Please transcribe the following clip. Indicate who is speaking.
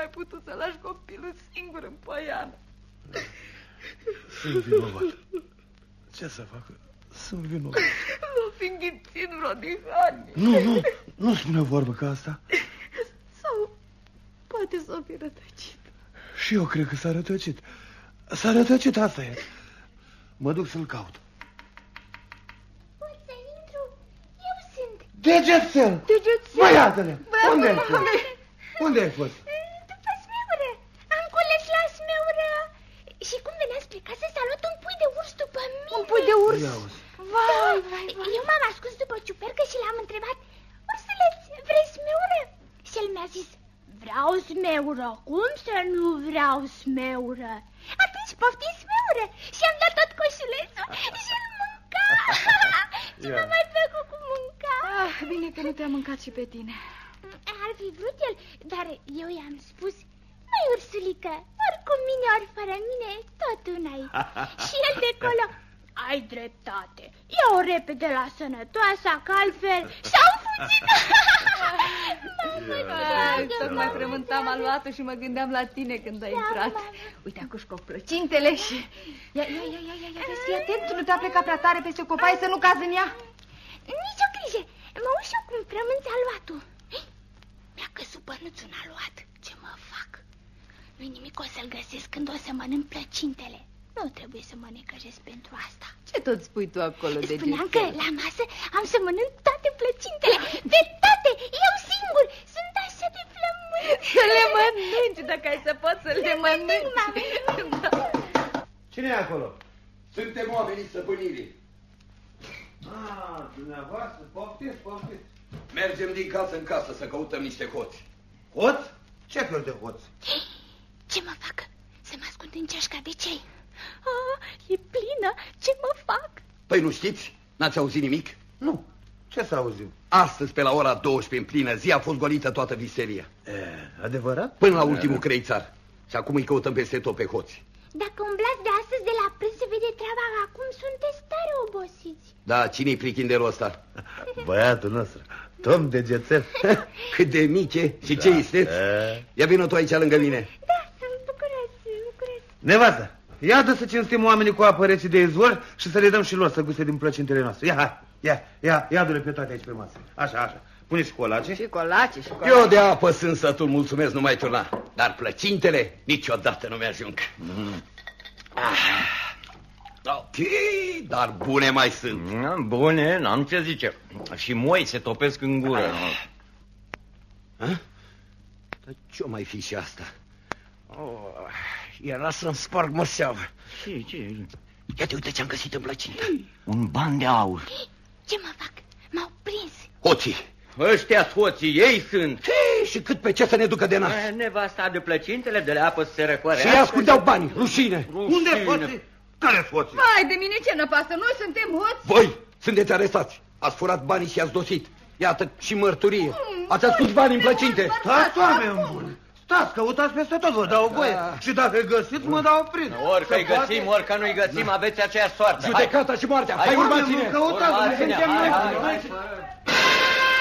Speaker 1: mai putut să lași copilul singur în poiană.
Speaker 2: Sunt vinovat. Ce să fac? Sunt vinovat.
Speaker 1: S-o fi înghițit vreo dihanie.
Speaker 2: Nu spune o vorbă ca asta.
Speaker 1: Sau poate s-o fi rătăcit.
Speaker 2: Și eu cred că s-a rătăcit. S-a rătăcit, asta e. Mă duc să-l caut.
Speaker 3: Pot să intru? Eu sunt.
Speaker 2: Degețel! Băiatele! Unde ai fost? Unde ai fost?
Speaker 3: După smeură. Am cules la smeură. Și cum veneam spre casă, s-a luat un pui de urs după mine.
Speaker 1: Un pui de urs?
Speaker 3: Vai. Eu m-am ascuns după ciupercă și l-am întrebat: ursuleț, vrei smeură? Și el mi-a zis: vreau smeură. Cum să nu vreau smeură? Atunci poftim smeură. Și am dat tot coșulețul și îl mânca. Și m-a mai plăcut cu mânca.
Speaker 1: Bine că nu te-a mâncat și pe tine.
Speaker 3: Ar fi vrut el, dar eu i-am spus: măi, ursulică, ori cu mine, ori fără mine, tot una-i. Și el de acolo: ai dreptate, ia-o repede la sănătoasa, că altfel s-au fugit.
Speaker 1: Tocmai frământam aluatul și mă gândeam la tine când ai intrat. Uite, acuș plăcintele și... Ia, vezi, fii atent, nu te-a plecat prea tare peste copaie să nu cazi în ea.
Speaker 3: Nici o grijă, mă uit și eu cum frămânți aluatul. Mi-a căzut bănuțul în aluat. Ce mă fac? Nu-i nimic, o să-l găsesc când o să mănânc plăcintele. Nu trebuie să mă necăjesc pentru asta.
Speaker 1: Ce tot spui tu acolo, Degețel?
Speaker 3: Spuneam că la masă am să mănânc toate plăcintele. Pe toate, eu singur. Sunt așa de flământ.
Speaker 1: Să le mănânci, dacă ai să poți să le mănânci.
Speaker 2: Cine e acolo?
Speaker 4: Suntem oamenii stăpânirii.
Speaker 2: Dumneavoastră, poftiți.
Speaker 4: Mergem din casă în casă să căutăm niște hoți.
Speaker 2: Hoți? Ce fel de hoți?
Speaker 3: Ce mă fac? Să mă ascund în ceașca de cei. E plină, ce mă fac?
Speaker 4: Păi nu știți? N-ați auzit nimic?
Speaker 2: Nu. Ce să auzim?
Speaker 4: Astăzi, pe la ora 12 în plină zi, a fost golită toată viseria.
Speaker 2: Adevărat?
Speaker 4: Până la ultimul creițar. Și acum îi căutăm peste tot pe hoți.
Speaker 3: Dacă umblați de astăzi de la prânz, se vede treaba, acum sunteți tare obosiți.
Speaker 4: Da, cine-i prichindelul ăsta?
Speaker 2: Băiatul nostru, Tom Degețel.
Speaker 4: Cât de mic e și ce isteți? Ia vină tu aici lângă mine.
Speaker 3: Da, bucurați.
Speaker 2: Nevastă, ia să cinstim oamenii cu apă rece de izvor și să le dăm și lor să guste din plăcintele noastre. Ia du-le pe toate aici pe masă. Așa. Pune și colace.
Speaker 1: Și colace.
Speaker 4: Eu de apă sunt sătul, mulțumesc, nu mai turna. Dar plăcintele niciodată nu mi-ajung. Dar bune mai sunt.
Speaker 5: Bune, n-am ce zice. Și moi se topesc în gură.
Speaker 4: Dar ce-o mai fi și asta? Era să-mi sparg măseava.
Speaker 5: Ce?
Speaker 4: Ia-te, uite ce-am găsit în plăcintă.
Speaker 5: Un ban de aur.
Speaker 3: Ce mă fac? M-au prins.
Speaker 4: Hoții.
Speaker 5: Ăștia hoții, ei sunt.
Speaker 4: Și cât pe ce să ne ducă de nas?
Speaker 5: Nevasta de plăcintele, de la apă să se răcoare.
Speaker 4: Și ei ascundeau bani, rușine.
Speaker 2: Unde hoții? Care hoții?
Speaker 1: Vai de mine, ce năpasă, noi suntem hoți.
Speaker 4: Voi sunteți arestați. Ați furat banii și ați dosit. Iată și mărturie. Ați ascuns bani în plăcinte.
Speaker 2: Stați, oameni buni. Stați, căutați peste tot, vă dau voie. Și dacă găsiți, mă dau prin.
Speaker 5: Orică îi găsim, orică nu-i găsim, aveți aceeași soartă.
Speaker 4: Judecata și moartea. Hai, urmați-ne.
Speaker 2: Căutați, suntem noi.